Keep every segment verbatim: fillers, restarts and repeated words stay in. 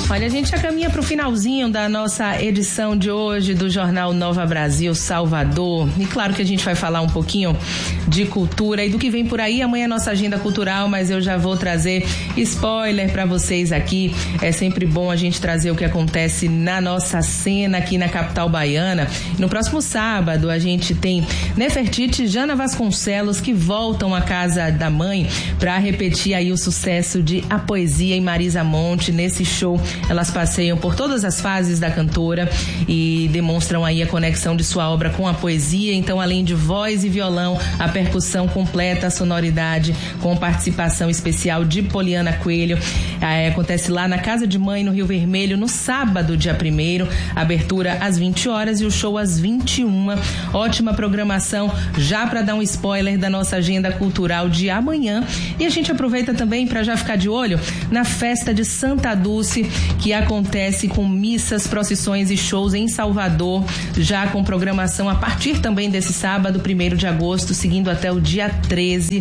Olha, a gente já caminha para o finalzinho da nossa edição de hoje do Jornal Nova Brasil Salvador. E claro que a gente vai falar um pouquinho de cultura e do que vem por aí. Amanhã é nossa agenda cultural, mas eu já vou trazer spoiler para vocês aqui. É sempre bom a gente trazer o que acontece na nossa cena aqui na capital baiana. No próximo sábado a gente tem Nefertiti e Jana Vasconcelos que voltam à casa da mãe para repetir aí o sucesso de A Poesia em Marisa Monte. Nesse show elas passeiam por todas as fases da cantora e demonstram aí a conexão de sua obra com a poesia. Então, além de voz e violão, a percussão completa, a sonoridade com participação especial de Poliana Coelho. É, acontece lá na Casa de Mãe, no Rio Vermelho, no sábado, dia primeiro, abertura às vinte horas e o show às vinte e uma. Ótima programação, já para dar um spoiler da nossa agenda cultural de amanhã. E a gente aproveita também para já ficar de olho na festa de Santa Dulce, que acontece com missas, procissões e shows em Salvador, já com programação a partir também desse sábado, primeiro de agosto, seguindo até o dia treze.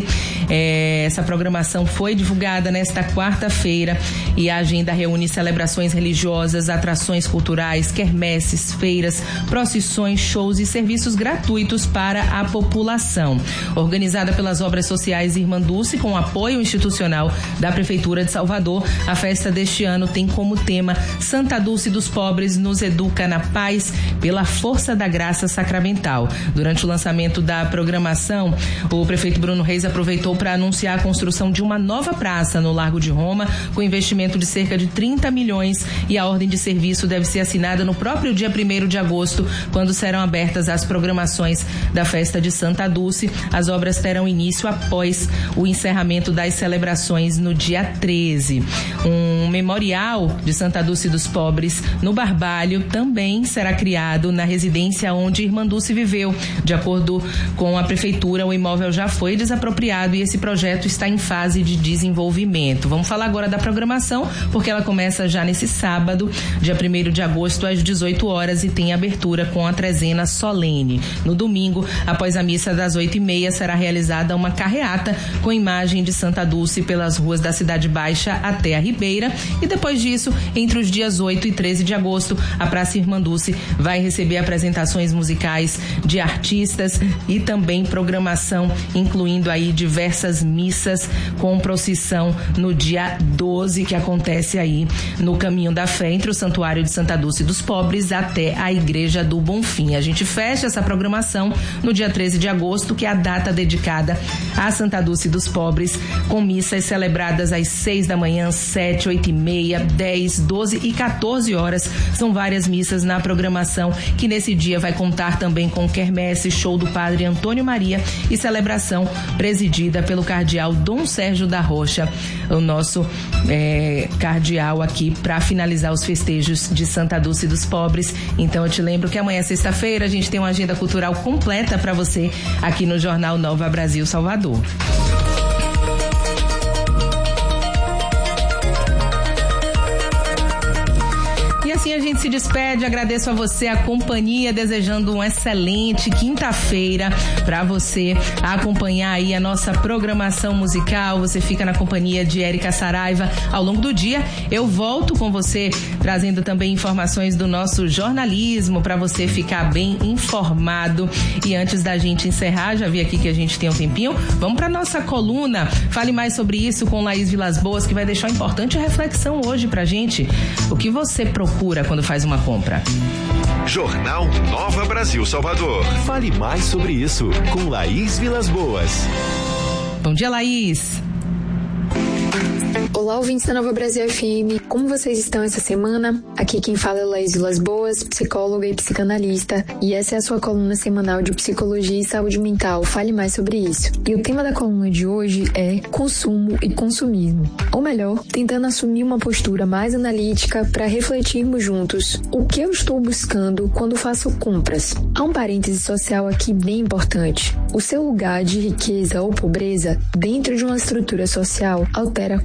É, essa programação foi divulgada nesta quarta-feira e a agenda reúne celebrações religiosas, atrações culturais, quermesses, feiras, procissões, shows e serviços gratuitos para a população. Organizada pelas Obras Sociais Irmã Dulce, com apoio institucional da Prefeitura de Salvador, a festa deste ano tem como tema Santa Dulce dos Pobres nos educa na paz pela força da graça sacramental. Durante o lançamento da programação, o prefeito Bruno Reis aproveitou para anunciar a construção de uma nova praça no Largo de Roma, com investimento de cerca de trinta milhões, e a ordem de serviço deve ser assinada no próprio dia primeiro de agosto, quando serão abertas as programações da festa de Santa Dulce. As obras terão início após o encerramento das celebrações no dia treze. Um memorial de Santa Dulce dos Pobres no Barbalho também será criado na residência onde Irmã Dulce viveu. De acordo com a prefeitura, o imóvel já foi desapropriado e esse projeto está em fase de desenvolvimento. Vamos falar agora da programação, porque ela começa já nesse sábado, dia primeiro de agosto, às dezoito horas, e tem abertura com a trezena solene. No domingo, após a missa das oito e meia, será realizada uma carreata com imagem de Santa Dulce pelas ruas da Cidade Baixa até a Ribeira, e depois disso, entre os dias oito e treze de agosto, a Praça Irmã Dulce vai receber apresentações musicais de artistas e também programação, incluindo aí diversas missas com procissão no dia doze, que acontece aí no Caminho da Fé, entre o Santuário de Santa Dulce dos Pobres até a Igreja do Bonfim. A gente fecha essa programação no dia treze de agosto, que é a data dedicada a Santa Dulce dos Pobres, com missas celebradas às seis da manhã, sete, oito e meia, dez, doze e quatorze horas. São várias missas na programação, que nesse dia vai contar também com quermesse, show do padre Antônio Maria e celebração presidida pelo cardeal Dom Sérgio da Rocha, o nosso é, cardeal aqui, para finalizar os festejos de Santa Dulce dos Pobres. Então eu te lembro que amanhã, sexta-feira, a gente tem uma agenda cultural completa para você aqui no Jornal Nova Brasil Salvador. Assim a gente se despede, agradeço a você a companhia, desejando uma excelente quinta-feira para você acompanhar aí a nossa programação musical. Você fica na companhia de Érica Saraiva ao longo do dia. Eu volto com você trazendo também informações do nosso jornalismo para você ficar bem informado. E antes da gente encerrar, já vi aqui que a gente tem um tempinho, vamos para nossa coluna. Fale mais sobre isso com Laís Vilas Boas, que vai deixar uma importante reflexão hoje pra gente. O que você procura quando faz uma compra? Jornal Nova Brasil Salvador. Fale mais sobre isso com Laís Vilas Boas. Bom dia, Laís. Olá, ouvintes da Nova Brasil F M. Como vocês estão essa semana? Aqui quem fala é Laís Vilas Boas, psicóloga e psicanalista, e essa é a sua coluna semanal de psicologia e saúde mental. Fale mais sobre isso. E o tema da coluna de hoje é consumo e consumismo. Ou melhor, tentando assumir uma postura mais analítica para refletirmos juntos o que eu estou buscando quando faço compras. Há um parêntese social aqui bem importante. O seu lugar de riqueza ou pobreza dentro de uma estrutura social altera completamente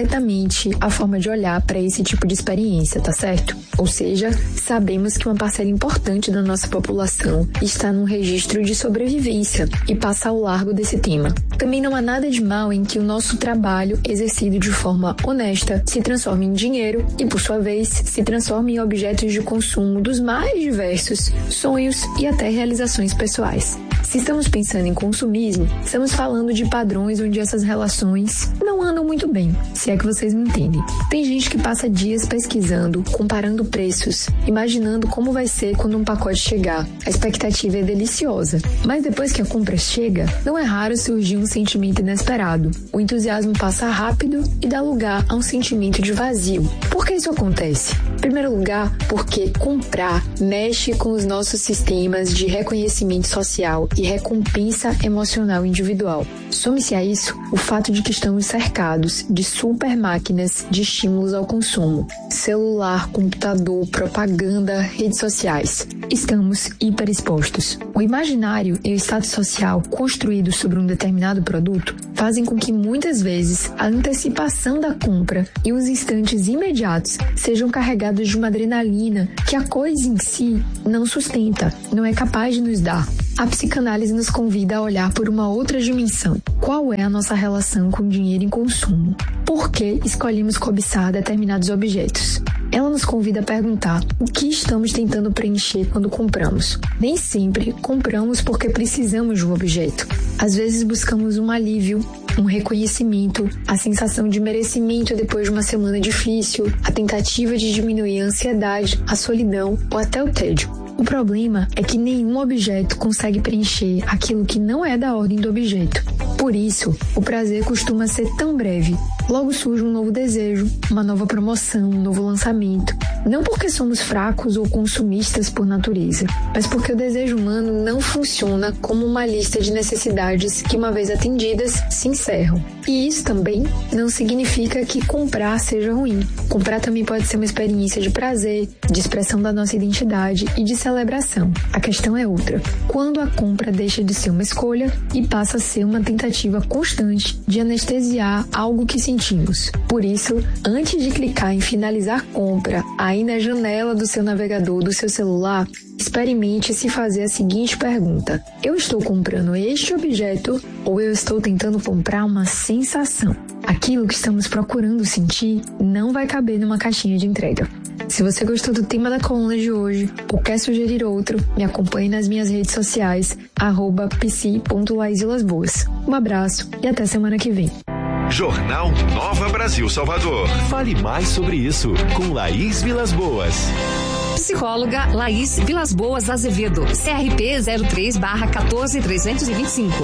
completamente a forma de olhar para esse tipo de experiência, tá certo? Ou seja, sabemos que uma parcela importante da nossa população está num registro de sobrevivência e passa ao largo desse tema. Também não há nada de mal em que o nosso trabalho, exercido de forma honesta, se transforme em dinheiro e, por sua vez, se transforme em objetos de consumo dos mais diversos, sonhos e até realizações pessoais. Se estamos pensando em consumismo, estamos falando de padrões onde essas relações não andam muito bem, se é que vocês me entendem. Tem gente que passa dias pesquisando, comparando preços, imaginando como vai ser quando um pacote chegar. A expectativa é deliciosa, mas depois que a compra chega, não é raro surgir um sentimento inesperado. O entusiasmo passa rápido e dá lugar a um sentimento de vazio. Por que isso acontece? Em primeiro lugar, porque comprar mexe com os nossos sistemas de reconhecimento social e recompensa emocional individual. Some-se a isso o fato de que estamos cercados de super máquinas de estímulos ao consumo. Celular, computador, propaganda, redes sociais. Estamos hiperexpostos. O imaginário e o status social construídos sobre um determinado produto fazem com que muitas vezes a antecipação da compra e os instantes imediatos sejam carregados de uma adrenalina que a coisa em si não sustenta, não é capaz de nos dar. A psicanálise nos convida a olhar por uma outra dimensão. Qual é a nossa relação com o dinheiro em consumo? Por que escolhemos cobiçar determinados objetos? Ela nos convida a perguntar o que estamos tentando preencher quando compramos. Nem sempre compramos porque precisamos de um objeto. Às vezes buscamos um alívio, um reconhecimento, a sensação de merecimento depois de uma semana difícil, a tentativa de diminuir a ansiedade, a solidão ou até o tédio. O problema é que nenhum objeto consegue preencher aquilo que não é da ordem do objeto. Por isso, o prazer costuma ser tão breve. Logo surge um novo desejo, uma nova promoção, um novo lançamento. Não porque somos fracos ou consumistas por natureza, mas porque o desejo humano não funciona como uma lista de necessidades que, uma vez atendidas, se encerram. E isso também não significa que comprar seja ruim. Comprar também pode ser uma experiência de prazer, de expressão da nossa identidade e de celebração. A questão é outra. Quando a compra deixa de ser uma escolha e passa a ser uma tentativa constante de anestesiar algo que sentimos. Por isso, antes de clicar em finalizar compra aí na janela do seu navegador do seu celular, experimente se fazer a seguinte pergunta: eu estou comprando este objeto ou eu estou tentando comprar uma sensação? Aquilo que estamos procurando sentir não vai caber numa caixinha de entrega. Se você gostou do tema da coluna de hoje ou quer sugerir outro, me acompanhe nas minhas redes sociais, arroba psi ponto laisvilasboas. Um abraço e até semana que vem. Jornal Nova Brasil Salvador. Fale mais sobre isso com Laís Vilas Boas. Psicóloga Laís Vilas Boas Azevedo, C R P zero três barra quatorze trezentos e vinte e cinco.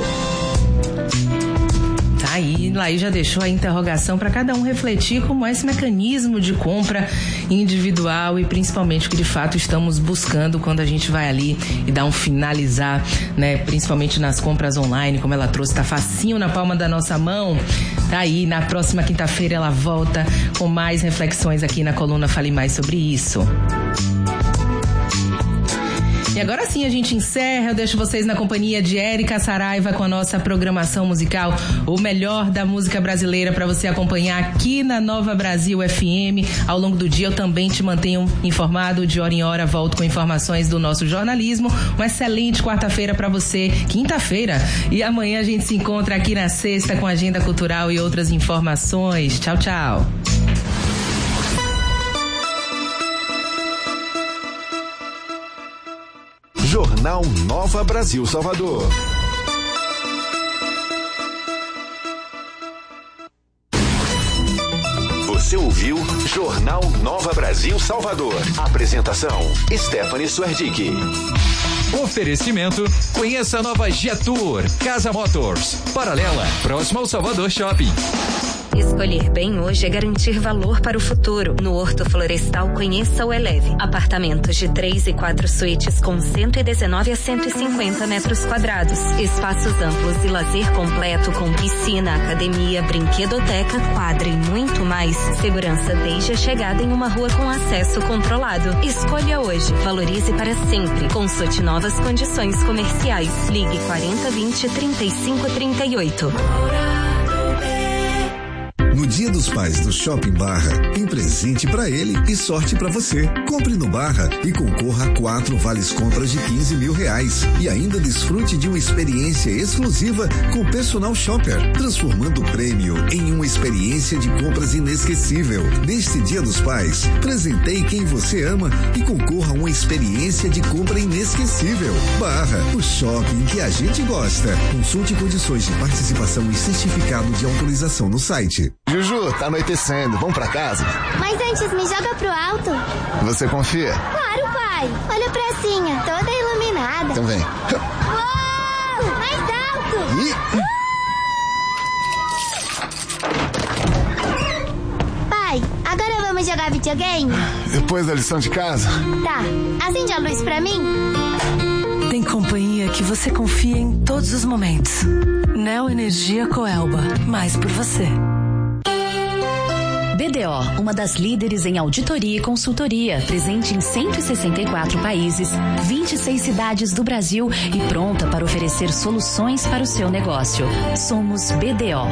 Tá aí, Laís já deixou a interrogação para cada um refletir como é esse mecanismo de compra individual e principalmente o que de fato estamos buscando quando a gente vai ali e dá um finalizar, né? Principalmente nas compras online, como ela trouxe, tá facinho na palma da nossa mão. Tá aí, na próxima quinta-feira ela volta com mais reflexões aqui na coluna Fale Mais Sobre Isso. E agora sim a gente encerra, eu deixo vocês na companhia de Érica Saraiva com a nossa programação musical, o melhor da música brasileira para você acompanhar aqui na Nova Brasil F M. Ao longo do dia eu também te mantenho informado, de hora em hora volto com informações do nosso jornalismo. Uma excelente quarta-feira para você, quinta-feira, e amanhã a gente se encontra aqui na sexta com agenda cultural e outras informações. Tchau, tchau. Jornal Nova Brasil Salvador. Você ouviu Jornal Nova Brasil Salvador. Apresentação: Stephanie Suerdick. Oferecimento: conheça a nova Jetour, Casa Motors, paralela, próximo ao Salvador Shopping. Escolher bem hoje é garantir valor para o futuro. No Horto Florestal, conheça o Eleve. Apartamentos de três e quatro suítes com cento e dezenove a cento e cinquenta metros quadrados. Espaços amplos e lazer completo com piscina, academia, brinquedoteca, quadra e muito mais. Segurança desde a chegada em uma rua com acesso controlado. Escolha hoje. Valorize para sempre. Consulte novas condições comerciais. Ligue quarenta vinte, trinta e cinco trinta e oito. No Dia dos Pais do Shopping Barra, tem presente pra ele e sorte pra você. Compre no Barra e concorra a quatro vales compras de quinze mil reais. E ainda desfrute de uma experiência exclusiva com o Personal Shopper, transformando o prêmio em uma experiência de compras inesquecível. Neste Dia dos Pais, presenteie quem você ama e concorra a uma experiência de compra inesquecível. Barra, o shopping que a gente gosta. Consulte condições de participação e certificado de autorização no site. Juju, tá anoitecendo, vamos pra casa? Mas antes me joga pro alto. Você confia? Claro, pai. Olha a pracinha, toda iluminada. Então vem. Uou! Mais alto! Ih! Pai, agora vamos jogar videogame? Depois da lição de casa? Tá. Acende a luz pra mim? Tem companhia que você confia em todos os momentos. Neo Energia Coelba. Mais por você. B D O, uma das líderes em auditoria e consultoria, presente em cento e sessenta e quatro países, vinte e seis cidades do Brasil e pronta para oferecer soluções para o seu negócio. Somos B D O.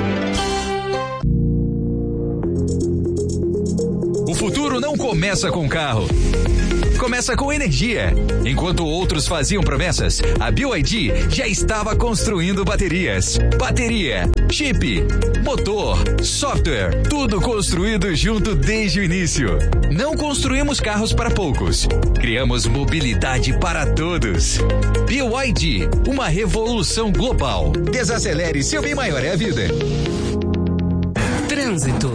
O futuro não começa com carro. Começa com energia. Enquanto outros faziam promessas, a B Y D já estava construindo baterias. Bateria, chip, motor, software, tudo construído junto desde o início. Não construímos carros para poucos. Criamos mobilidade para todos. B Y D, uma revolução global. Desacelere, seu bem maior é a vida. Trânsito.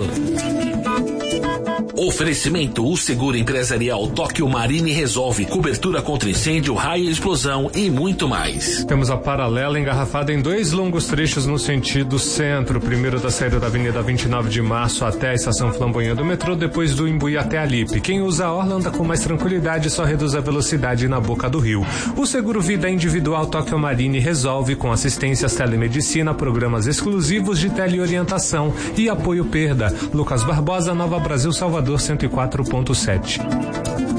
Oferecimento: o seguro empresarial Tóquio Marine resolve cobertura contra incêndio, raio, explosão e muito mais. Temos a paralela engarrafada em dois longos trechos no sentido centro. Primeiro da saída da Avenida vinte e nove de Março até a estação Flamboyant do metrô, depois do Imbuí até a Lipe. Quem usa a orla anda com mais tranquilidade, só reduz a velocidade na boca do rio. O seguro vida individual Tóquio Marine resolve com assistências telemedicina, programas exclusivos de teleorientação e apoio perda. Lucas Barbosa, Nova Brasil, Salvador cento e quatro ponto sete.